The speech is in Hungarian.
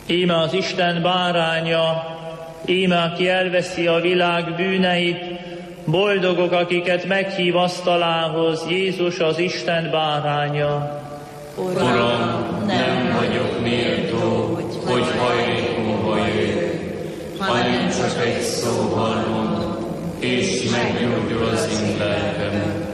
Íme az Isten báránya, íme aki elveszi a világ bűneit, boldogok, akiket meghív asztalához, Jézus az Isten báránya. Uram, nem vagyok méltó, hogy hajlékomba jöjj, hanem csak egy szóval mond, és meggyógyul az én lelkem.